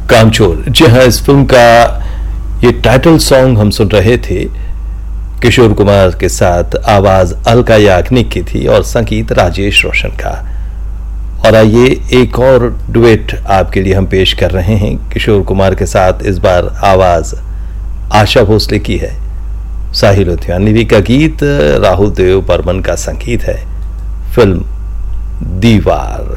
कामचोर। जी हाँ, इस फिल्म का ये टाइटल सॉन्ग हम सुन रहे थे किशोर कुमार के साथ। आवाज अलका याग्निक की थी और संगीत राजेश रोशन का। और आइए एक और डुएट आपके लिए हम पेश कर रहे हैं किशोर कुमार के साथ। इस बार आवाज आशा भोसले की है, साहिल लुधियानवी का गीत, राहुल देव बर्मन का संगीत है। फिल्म दीवार।